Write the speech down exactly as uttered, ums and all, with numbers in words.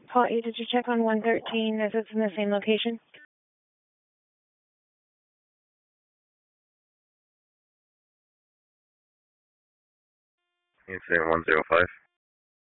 Paul eight, did you check on one thirteen if it's in the same location? Incident one zero five.